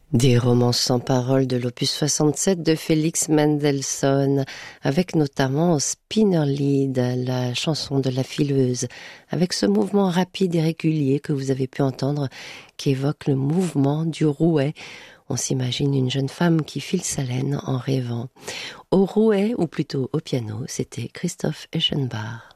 Des romances sans paroles de l'opus 67 de Félix Mendelssohn, avec notamment Spinner Lied, la chanson de la fileuse, avec ce mouvement rapide et régulier que vous avez pu entendre, qui évoque le mouvement du rouet. On s'imagine une jeune femme qui file sa laine en rêvant. Au rouet, ou plutôt au piano, c'était Christoph Eschenbach.